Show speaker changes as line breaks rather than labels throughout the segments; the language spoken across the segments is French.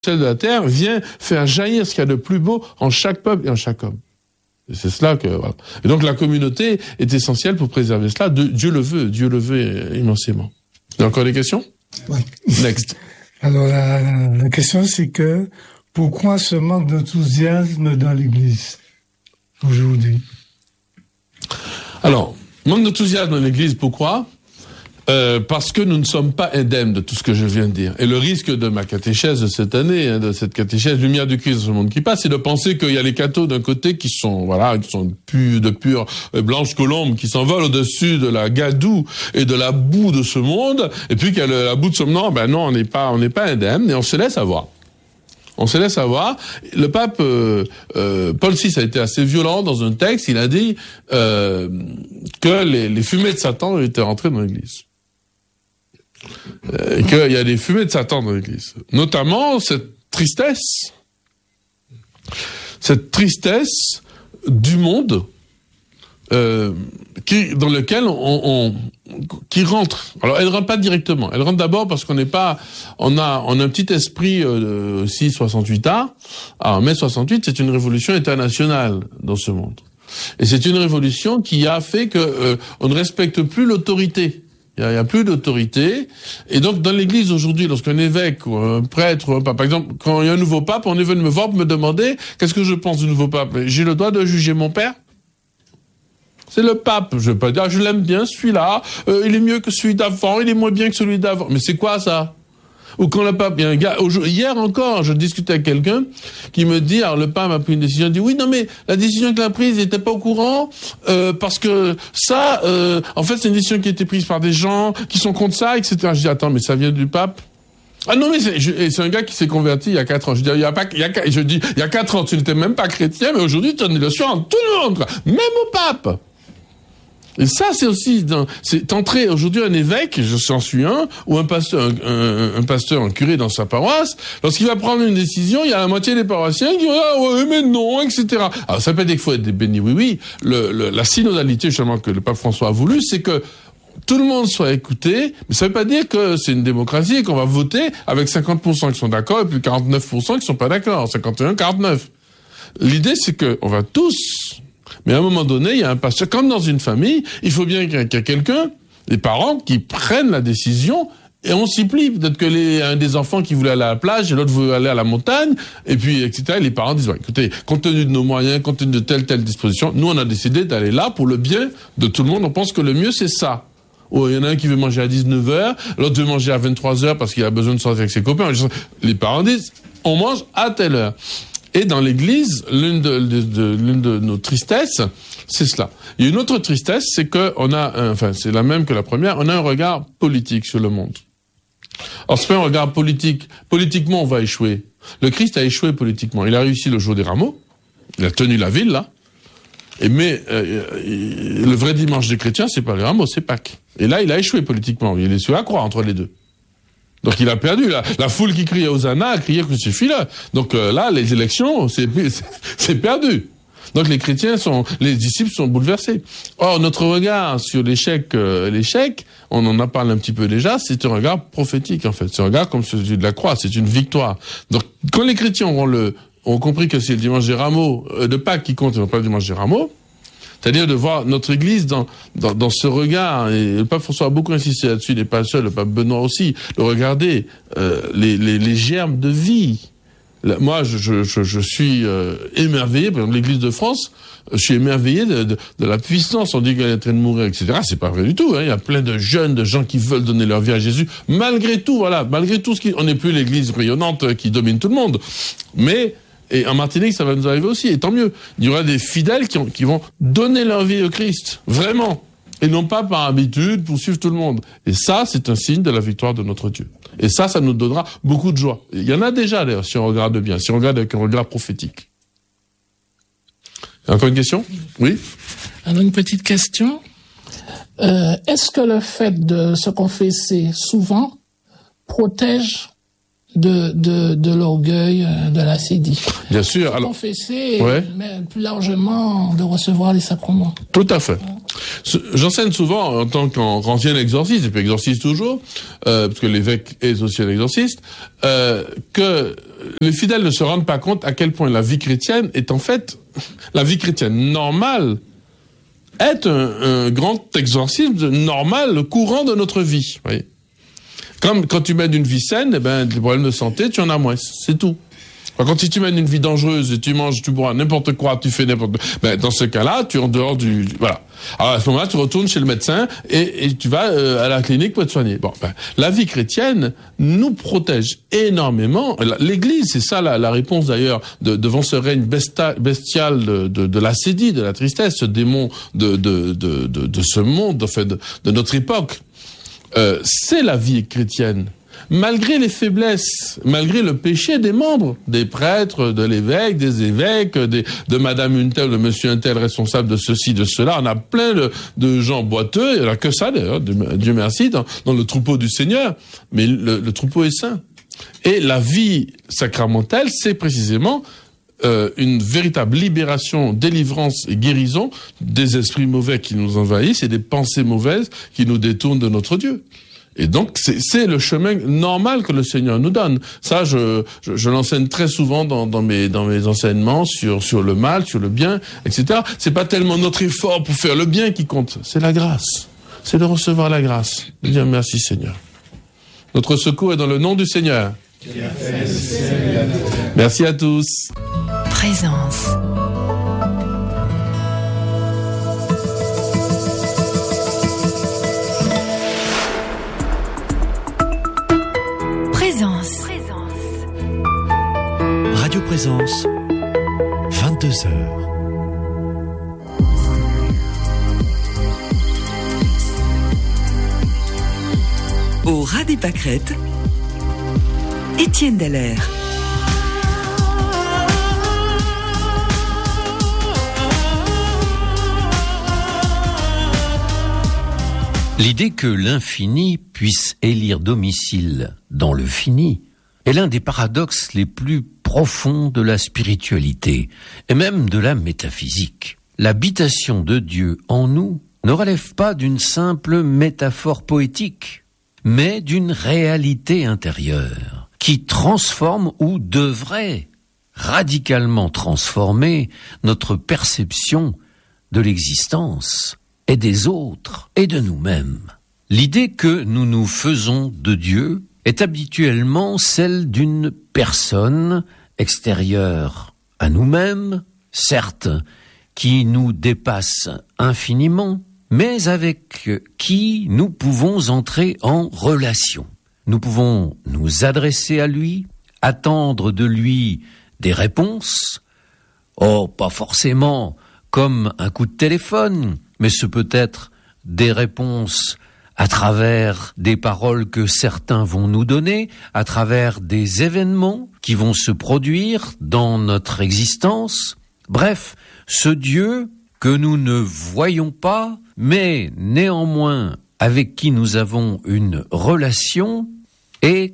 de la terre vient faire jaillir ce qu'il y a de plus beau en chaque peuple et en chaque homme. Et c'est cela que, voilà. Et donc la communauté est essentielle pour préserver cela. Dieu le veut immensément. Il y a encore des questions?
Oui.
Next.
Alors la question c'est que, pourquoi ce manque d'enthousiasme dans l'Église aujourd'hui?
Alors, manque d'enthousiasme dans l'Église, pourquoi? Parce que nous ne sommes pas indemnes de tout ce que je viens de dire. Et le risque de ma catéchèse de cette année, de cette catéchèse Lumière du Christ dans ce monde qui passe, c'est de penser qu'il y a les cathos d'un côté qui sont de pure blanche colombe, qui s'envolent au-dessus de la gadoue et de la boue de ce monde, et puis qu'il y a la boue de ce monde. Non, on n'est pas indemne, et on se laisse avoir. On se laisse avoir. Le pape Paul VI a été assez violent dans un texte. Il a dit que les fumées de Satan étaient rentrées dans l'Église. Qu'il y a des fumées de Satan dans l'Église. Notamment cette tristesse du monde dans lequel qui rentre. Alors elle rentre pas directement. Elle rentre d'abord parce on a un petit esprit 68A. Alors mai 68, c'est une révolution internationale dans ce monde. Et c'est une révolution qui a fait que on ne respecte plus l'autorité. Il y a plus d'autorité. Et donc, dans l'Église aujourd'hui, lorsqu'un évêque ou un prêtre ou un pape, par exemple, quand il y a un nouveau pape, on est venu me voir pour me demander qu'est-ce que je pense du nouveau pape. J'ai le droit de juger mon père? C'est le pape. Je vais pas dire, je l'aime bien, celui-là, il est mieux que celui d'avant, il est moins bien que celui d'avant. Mais c'est quoi, ça? Ou quand le pape, il y a un gars, hier encore, je discutais avec quelqu'un qui me dit, alors le pape a pris une décision, il dit oui, non mais la décision qu'il a prise, il n'était pas au courant, parce que ça, en fait, c'est une décision qui a été prise par des gens qui sont contre ça, etc. Je dis attends, mais ça vient du pape? Ah non, mais c'est un gars qui s'est converti il y a 4 ans. Je dis, il y a 4 ans, tu n'étais même pas chrétien, mais aujourd'hui, tu en es le soir en tout le monde, quoi. Même au pape. Et ça, c'est aussi c'est entrer aujourd'hui un évêque, j'en suis un, ou un pasteur, un curé dans sa paroisse, lorsqu'il va prendre une décision, il y a la moitié des paroissiens qui vont ah ouais, mais non, etc. Alors ça peut dire qu'il faut être béni, oui. La synodalité, justement, que le pape François a voulu, c'est que tout le monde soit écouté, mais ça veut pas dire que c'est une démocratie et qu'on va voter avec 50% qui sont d'accord et puis 49% qui sont pas d'accord. 51, 49. L'idée, c'est que on va tous. Mais à un moment donné, il y a un pasteur, comme dans une famille, il faut bien qu'il y ait quelqu'un, les parents, qui prennent la décision, et on s'y plie. Peut-être que un des enfants qui voulait aller à la plage, et l'autre veut aller à la montagne, et puis, etc., et les parents disent, écoutez, compte tenu de nos moyens, compte tenu de telle disposition, nous, on a décidé d'aller là pour le bien de tout le monde. On pense que le mieux, c'est ça. Oh, il y en a un qui veut manger à 19h, l'autre veut manger à 23h parce qu'il a besoin de sortir avec ses copains. Les parents disent, on mange à telle heure. Et dans l'Église, l'une de nos tristesses, c'est cela. Il y a une autre tristesse, c'est que c'est la même que la première, on a un regard politique sur le monde. Alors c'est pas un regard politique. Politiquement, on va échouer. Le Christ a échoué politiquement. Il a réussi le jour des rameaux. Il a tenu la ville, là. Mais le vrai dimanche des chrétiens, c'est pas les rameaux, c'est Pâques. Et là, il a échoué politiquement. Il est sur la croix entre les deux. Donc il a perdu. La foule qui criait Hosanna a crié crucifie-le. Donc là, les élections, c'est perdu. Donc les disciples sont bouleversés. Or, notre regard sur l'échec, on en a parlé un petit peu déjà, c'est un regard prophétique en fait. C'est un regard comme celui de la croix, c'est une victoire. Donc quand les chrétiens ont compris que c'est le dimanche des rameaux, de Pâques qui compte, et non pas le dimanche des rameaux, c'est-à-dire de voir notre Église dans ce regard, et le pape François a beaucoup insisté là-dessus, il n'est pas le seul, le pape Benoît aussi, de regarder les germes de vie. Là, moi, je suis émerveillé, par exemple, l'Église de France, je suis émerveillé de la puissance. On dit qu'elle est en train de mourir, etc. C'est pas vrai du tout. Hein. Il y a plein de jeunes, de gens qui veulent donner leur vie à Jésus. Malgré tout, on n'est plus l'Église rayonnante qui domine tout le monde. Et en Martinique, ça va nous arriver aussi, et tant mieux. Il y aura des fidèles qui vont donner leur vie au Christ, vraiment, et non pas par habitude pour suivre tout le monde. Et ça, c'est un signe de la victoire de notre Dieu. Et ça nous donnera beaucoup de joie. Il y en a déjà, d'ailleurs, si on regarde bien, si on regarde avec un regard prophétique. Encore une question? Oui?
Alors, une petite question. Est-ce que le fait de se confesser souvent protège de l'orgueil, de la sédie?
Bien sûr.
Alors, confesser, mais plus largement de recevoir les sacrements.
Tout à fait. J'enseigne souvent en tant qu'ancien exorciste, et puis exorciste toujours, parce que l'évêque est aussi un exorciste, que les fidèles ne se rendent pas compte à quel point la vie chrétienne est en fait, la vie chrétienne normale est un grand exorcisme normal, courant de notre vie. Vous voyez. Comme quand tu mènes une vie saine, les problèmes de santé, tu en as moins, c'est tout. Quand tu mènes une vie dangereuse et tu manges, tu bois n'importe quoi, tu fais n'importe quoi, dans ce cas-là, tu es en dehors du... Voilà. Alors à ce moment-là, tu retournes chez le médecin et tu vas à la clinique pour te soigner. La vie chrétienne nous protège énormément. L'Église, c'est ça la réponse d'ailleurs devant ce règne bestial de l'acédie, de la tristesse, ce démon de ce monde, en fait, de notre époque. C'est la vie chrétienne. Malgré les faiblesses, malgré le péché des membres, des prêtres, de l'évêque, des évêques, de madame une telle, de monsieur un tel responsable de ceci, de cela, on a plein de gens boiteux, il n'y en a que ça d'ailleurs, Dieu merci, dans le troupeau du Seigneur, mais le troupeau est saint. Et la vie sacramentelle, c'est précisément une véritable libération, délivrance et guérison des esprits mauvais qui nous envahissent et des pensées mauvaises qui nous détournent de notre Dieu. Et donc, c'est le chemin normal que le Seigneur nous donne. Ça, je l'enseigne très souvent dans mes enseignements sur le mal, sur le bien, etc. C'est pas tellement notre effort pour faire le bien qui compte, c'est la grâce. C'est de recevoir la grâce. De dire merci Seigneur. Notre secours est dans le nom du Seigneur. Merci à tous.
Présence.
Radio Présence, 22h.
Au ras des pâquerettes, Étienne Dallaire.
L'idée que l'infini puisse élire domicile dans le fini est l'un des paradoxes les plus profonds de la spiritualité et même de la métaphysique. L'habitation de Dieu en nous ne relève pas d'une simple métaphore poétique, mais d'une réalité intérieure qui transforme ou devrait radicalement transformer notre perception de l'existence et des autres et de nous-mêmes. L'idée que nous nous faisons de Dieu est habituellement celle d'une personne extérieure à nous-mêmes, certes, qui nous dépasse infiniment, mais avec qui nous pouvons entrer en relation. Nous pouvons nous adresser à lui, attendre de lui des réponses, pas forcément comme un coup de téléphone, mais ce peut être des réponses à travers des paroles que certains vont nous donner, à travers des événements qui vont se produire dans notre existence. Bref, ce Dieu que nous ne voyons pas, mais néanmoins avec qui nous avons une relation, est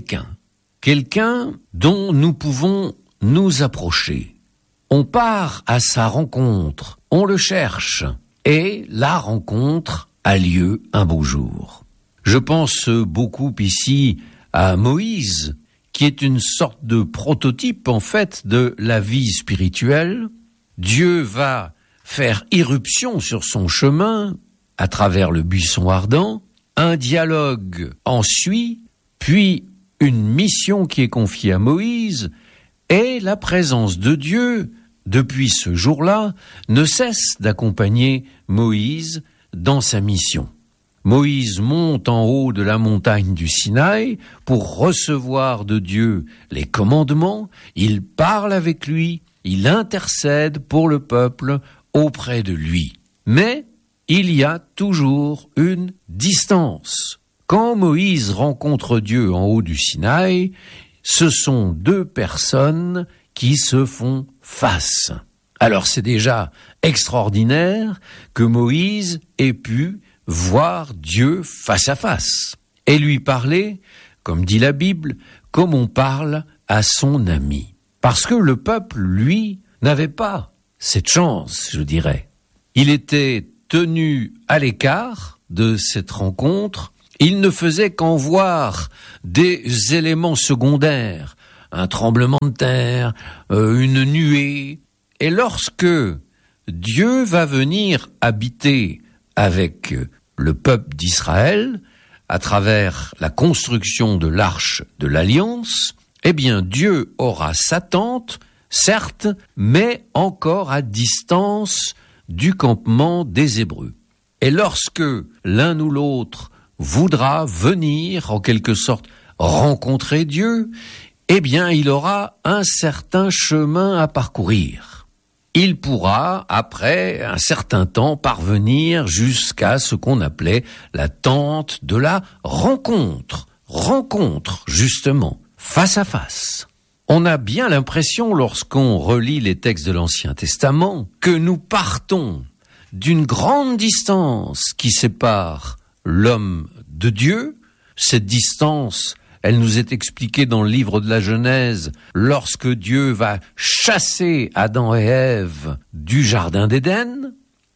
quelqu'un dont nous pouvons nous approcher. On part à sa rencontre, on le cherche, et la rencontre a lieu un beau jour. Je pense beaucoup ici à Moïse, qui est une sorte de prototype en fait de la vie spirituelle. Dieu va faire irruption sur son chemin à travers le buisson ardent, un dialogue en suit, puis une mission qui est confiée à Moïse, et la présence de Dieu, depuis ce jour-là, ne cesse d'accompagner Moïse dans sa mission. Moïse monte en haut de la montagne du Sinaï pour recevoir de Dieu les commandements, il parle avec lui, il intercède pour le peuple auprès de lui. Mais il y a toujours une distance. Quand Moïse rencontre Dieu en haut du Sinaï, ce sont deux personnes qui se font face. Alors c'est déjà extraordinaire que Moïse ait pu voir Dieu face à face et lui parler, comme dit la Bible, comme on parle à son ami. Parce que le peuple, lui, n'avait pas cette chance, je dirais. Il était tenu à l'écart de cette rencontre, il ne faisait qu'en voir des éléments secondaires, un tremblement de terre, une nuée. Et lorsque Dieu va venir habiter avec le peuple d'Israël, à travers la construction de l'arche de l'Alliance, eh bien Dieu aura sa tente, certes, mais encore à distance du campement des Hébreux. Et lorsque l'un ou l'autre voudra venir, en quelque sorte, rencontrer Dieu, eh bien il aura un certain chemin à parcourir. Il pourra, après un certain temps, parvenir jusqu'à ce qu'on appelait la tente de la rencontre. Rencontre, justement, face à face. On a bien l'impression, lorsqu'on relit les textes de l'Ancien Testament, que nous partons d'une grande distance qui sépare l'homme de Dieu. Cette distance, elle nous est expliquée dans le livre de la Genèse, lorsque Dieu va chasser Adam et Ève du jardin d'Éden.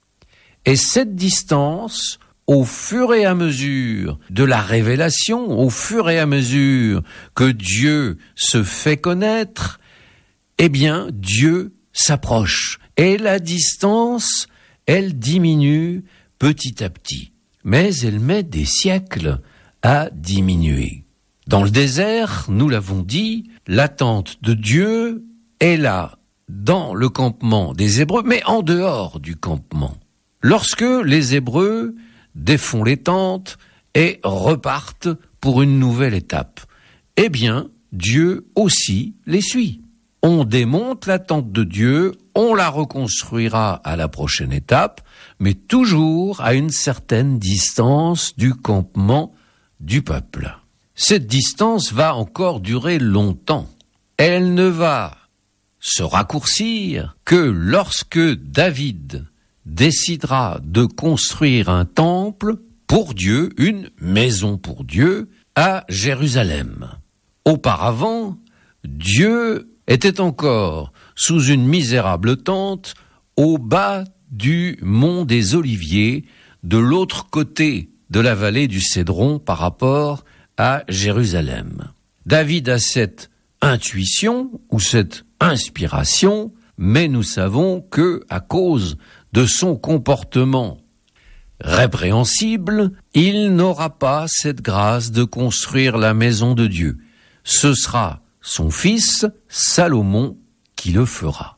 Et cette distance, au fur et à mesure de la révélation, au fur et à mesure que Dieu se fait connaître, eh bien, Dieu s'approche. Et la distance, elle diminue petit à petit. Mais elle met des siècles à diminuer. Dans le désert, nous l'avons dit, l'attente de Dieu est là, dans le campement des Hébreux, mais en dehors du campement. Lorsque les Hébreux défont les tentes et repartent pour une nouvelle étape, eh bien, Dieu aussi les suit. On démonte la tente de Dieu, on la reconstruira à la prochaine étape, mais toujours à une certaine distance du campement du peuple. Cette distance va encore durer longtemps. Elle ne va se raccourcir que lorsque David décidera de construire un temple pour Dieu, une maison pour Dieu, à Jérusalem. Auparavant, Dieu était encore sous une misérable tente au bas du mont des Oliviers, de l'autre côté de la vallée du Cédron par rapport à Jérusalem. David a cette intuition ou cette inspiration, mais nous savons que, à cause de son comportement répréhensible, il n'aura pas cette grâce de construire la maison de Dieu. Ce sera son fils Salomon qui le fera.